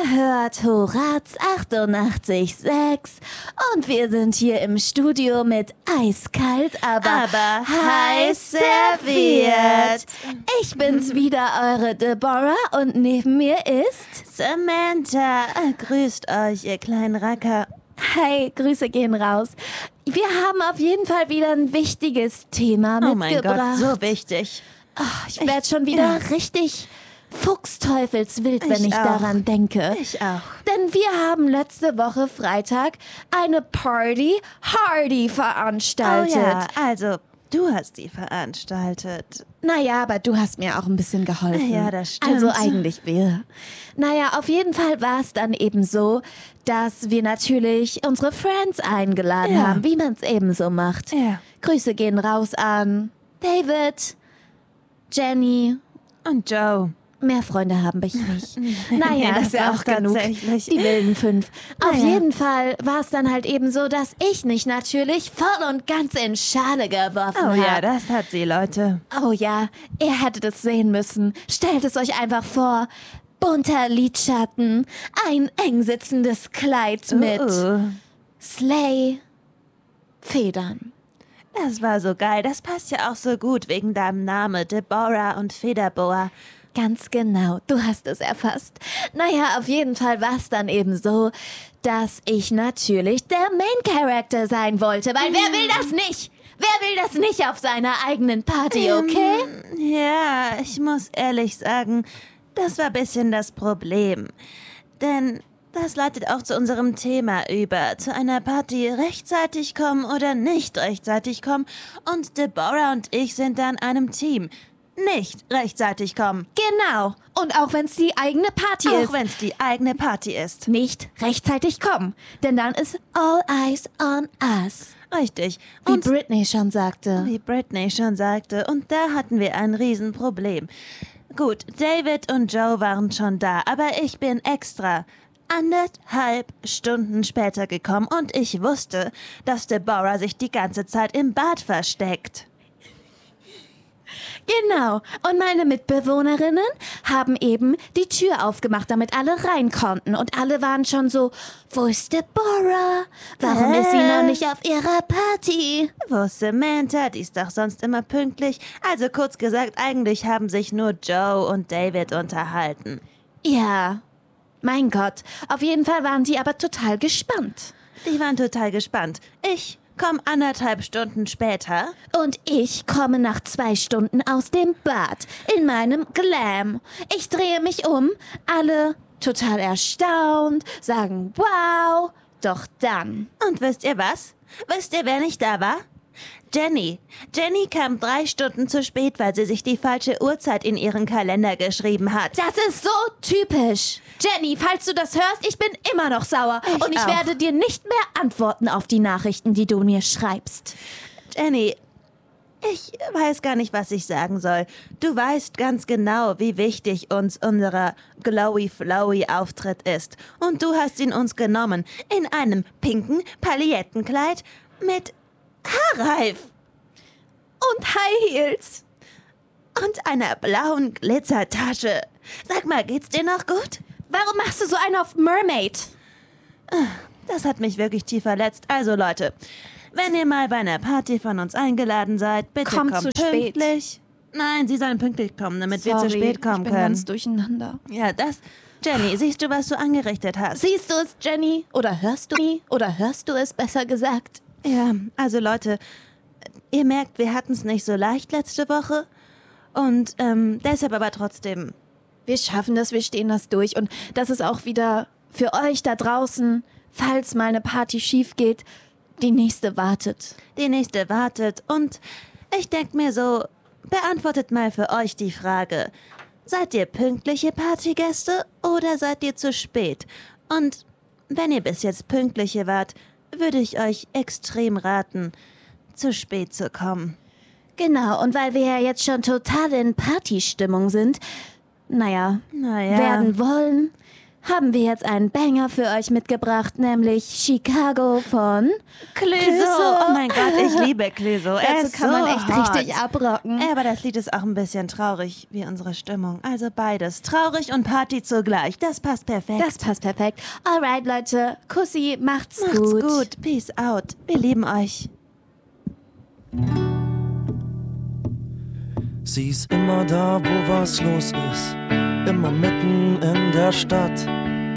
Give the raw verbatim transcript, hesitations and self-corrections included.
hört Horaz achtundachtzig Komma sechs und wir sind hier im Studio mit eiskalt, aber, aber heiß serviert. Ich bin's wieder, eure Deborah, und neben mir ist Samantha. Grüßt euch, ihr kleinen Racker. Hi, Grüße gehen raus. Wir haben auf jeden Fall wieder ein wichtiges Thema oh mitgebracht. Oh mein Gott, so wichtig. Oh, ich werde schon wieder ja. richtig fuchsteufelswild, wenn ich, ich daran denke. Ich auch. Denn wir haben letzte Woche Freitag eine Party Hardy veranstaltet. Oh ja, also du hast die veranstaltet. Naja, aber du hast mir auch ein bisschen geholfen. Ja, das stimmt. Also eigentlich wir. Naja, auf jeden Fall war es dann eben so, dass wir natürlich unsere Friends eingeladen ja. haben, wie man es eben so macht. Ja. Grüße gehen raus an David, Jenny und Joe. Mehr Freunde habe ich nicht. Naja, nee, das ist ja auch genug. Die wilden fünf. Auf naja. jeden Fall war es dann halt eben so, dass ich mich natürlich voll und ganz in Schale geworfen habe. Oh ja, das hat sie, Leute. Oh ja, ihr hättet es sehen müssen. Stellt es euch einfach vor. Bunter Lidschatten, ein eng sitzendes Kleid mit uh. Slay Federn. Das war so geil. Das passt ja auch so gut wegen deinem Namen, Deborah und Federboa. Ganz genau, du hast es erfasst. Naja, auf jeden Fall war es dann eben so, dass ich natürlich der Main Character sein wollte, weil wer will das nicht? Wer will das nicht auf seiner eigenen Party, okay? Ähm, ja, ich muss ehrlich sagen, das war ein bisschen das Problem. Denn das leitet auch zu unserem Thema über. Zu einer Party rechtzeitig kommen oder nicht rechtzeitig kommen. Und Deborah und ich sind dann einem Team. Nicht rechtzeitig kommen. Genau. Und auch wenn es die eigene Party auch ist. Auch wenn es die eigene Party ist. Nicht rechtzeitig kommen. Denn dann ist all eyes on us. Richtig. Wie Und Britney schon sagte. Wie Britney schon sagte. Und da hatten wir ein Riesenproblem. Gut, David und Joe waren schon da, aber ich bin extra anderthalb Stunden später gekommen und ich wusste, dass Deborah sich die ganze Zeit im Bad versteckt. Genau. Und meine Mitbewohnerinnen haben eben die Tür aufgemacht, damit alle rein konnten. Und alle waren schon so, wo ist Deborah? Warum äh? ist sie noch nicht auf ihrer Party? Wo ist Samantha? Die ist doch sonst immer pünktlich. Also kurz gesagt, eigentlich haben sich nur Joe und David unterhalten. Ja, mein Gott. Auf jeden Fall waren die aber total gespannt. Die waren total gespannt. Ich komm anderthalb Stunden später. Und ich komme nach zwei Stunden aus dem Bad in meinem Glam. Ich drehe mich um, alle total erstaunt, sagen wow, doch dann. Und wisst ihr was? Wisst ihr, wer nicht da war? Jenny. Jenny kam drei Stunden zu spät, weil sie sich die falsche Uhrzeit in ihren Kalender geschrieben hat. Das ist so typisch. Jenny, falls du das hörst, ich bin immer noch sauer. Ich und ich auch. werde dir nicht mehr antworten auf die Nachrichten, die du mir schreibst. Jenny, ich weiß gar nicht, was ich sagen soll. Du weißt ganz genau, wie wichtig uns unser Glowy-Flowy-Auftritt ist. Und du hast ihn uns genommen. In einem pinken Palettenkleid mit Haarreif. Und High Heels. Und einer blauen Glitzertasche. Sag mal, geht's dir noch gut? Warum machst du so einen auf Mermaid? Das hat mich wirklich tief verletzt. Also Leute, wenn ihr mal bei einer Party von uns eingeladen seid, bitte kommt kommt zu pünktlich. Spät. Nein, sie sollen pünktlich kommen, damit Sorry, wir zu spät kommen ich bin können. ganz durcheinander. Ja, das... Jenny, siehst du, was du angerichtet hast? Siehst du es, Jenny? Oder hörst du mich? Oder hörst du es, besser gesagt? Ja, also Leute, ihr merkt, wir hatten es nicht so leicht letzte Woche. Und ähm, deshalb aber trotzdem... Wir schaffen das, wir stehen das durch. Und das ist auch wieder für euch da draußen, falls mal eine Party schief geht, die nächste wartet. Die nächste wartet. Und ich denke mir so, beantwortet mal für euch die Frage, seid ihr pünktliche Partygäste oder seid ihr zu spät? Und wenn ihr bis jetzt pünktliche wart, würde ich euch extrem raten, zu spät zu kommen. Genau, und weil wir ja jetzt schon total in Partystimmung sind, naja, naja. werden wollen, haben wir jetzt einen Banger für euch mitgebracht, nämlich Chicago von Clouseau. Oh mein Gott, ich liebe Clouseau. Dazu kann so man echt hot. richtig abrocken. Aber das Lied ist auch ein bisschen traurig, wie unsere Stimmung. Also beides. Traurig und Party zugleich. Das passt perfekt. Das passt perfekt. Alright, Leute. Kussi, macht's, Macht's gut. gut. Peace out. Wir lieben euch. Sie ist immer da, wo was los ist, immer mitten in der Stadt.